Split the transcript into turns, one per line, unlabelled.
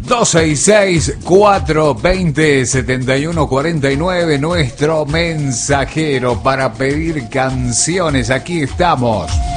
266-420-7149, nuestro mensajero para pedir canciones. Aquí estamos.